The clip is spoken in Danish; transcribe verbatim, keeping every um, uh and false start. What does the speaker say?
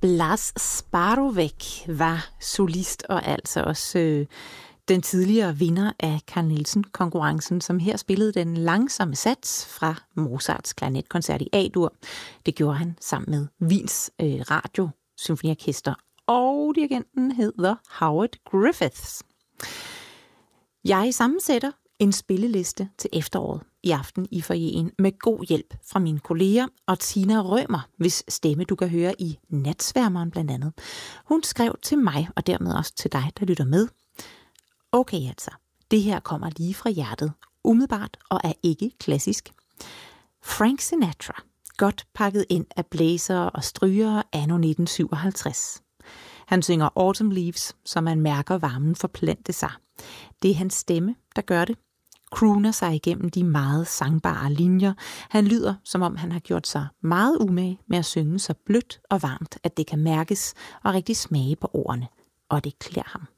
Blas Sparovek var solist og altså også øh, den tidligere vinder af Carl Nielsen-konkurrencen, som her spillede den langsomme sats fra Mozarts klarinetkoncert i A-dur. Det gjorde han sammen med Wiens øh, Radio-symfoniorkester, og dirigenten hedder Howard Griffiths. Jeg sammensætter en spilleliste til efteråret i aften i foyeren med god hjælp fra mine kolleger og Tina Rømer, hvis stemme du kan høre i Natsværmeren blandt andet. Hun skrev til mig og dermed også til dig, der lytter med. Okay altså, det her kommer lige fra hjertet, umiddelbart og er ikke klassisk. Frank Sinatra, godt pakket ind af blæsere og strygere anno nitten syvoghalvtreds. Han synger Autumn Leaves, så man mærker varmen forplante sig. Det er hans stemme, der gør det. Crooner sig igennem de meget sangbare linjer. Han lyder, som om han har gjort sig meget umage med at synge så blødt og varmt, at det kan mærkes og rigtig smage på ordene. Og det klæder ham.